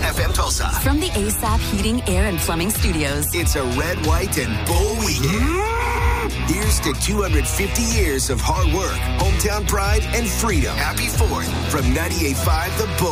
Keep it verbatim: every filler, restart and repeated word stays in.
F M Tulsa. From the A S A P Heating, Air, and Plumbing Studios. It's a red, white, and bull weekend. Here's to two hundred fifty years of hard work, hometown pride, and freedom. Happy fourth from ninety-eight point five The Bull.